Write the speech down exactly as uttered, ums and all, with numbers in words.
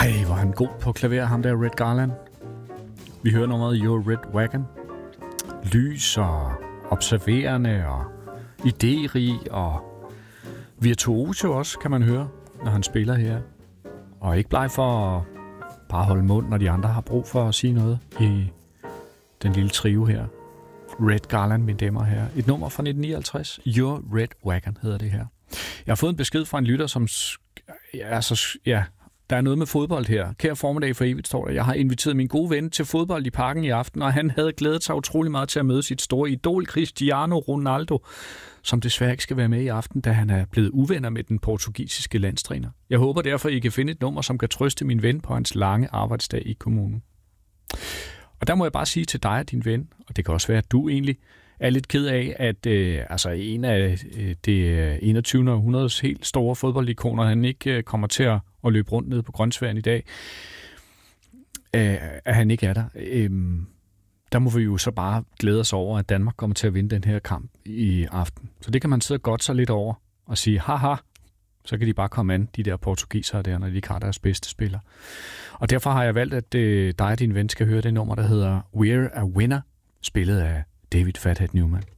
Ej, hvor han god på klaver, ham der Red Garland. Vi hører nummeret Your Red Wagon. Lys og observerende og idérig og virtuose også, kan man høre, når han spiller her. Og ikke bleg for at bare holde mund, når de andre har brug for at sige noget i den lille trio her. Red Garland, mine damer og herrer. Et nummer fra nitten nioghalvtreds. Your Red Wagon hedder det her. Jeg har fået en besked fra en lytter, som... Altså, ja, der er noget med fodbold her. Kære formiddag for evigt, står der. Jeg har inviteret min gode ven til fodbold i parken i aften, og han havde glædet sig utrolig meget til at møde sit store idol, Cristiano Ronaldo, som desværre ikke skal være med i aften, da han er blevet uvenner med den portugisiske landstræner. Jeg håber derfor, I kan finde et nummer, som kan trøste min ven på hans lange arbejdsdag i kommunen. Og der må jeg bare sige til dig og din ven, og det kan også være, at du egentlig er lidt ked af, at øh, altså en af øh, det enogtyvende århundredes helt store fodboldikoner, han ikke øh, kommer til at, at løbe rundt ned på Grønsværen i dag, øh, at han ikke er der. Øh, der må vi jo så bare glæde os over, at Danmark kommer til at vinde den her kamp i aften. Så det kan man sidde godt så lidt over og sige, haha, så kan de bare komme an, de der portugisere der, når de ikke har deres bedste spiller. Og derfor har jeg valgt, at øh, dig og din ven skal høre det nummer, der hedder We're a Winner, spillet af David Fathead Newman.